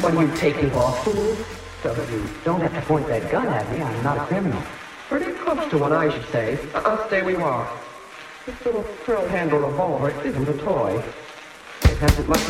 When you take it off, fool. So that you don't have to point that gun at me, I'm not a criminal. Pretty close to one, I should say. Stay where you are. This little pearl-handle revolver isn't a toy. It hasn't much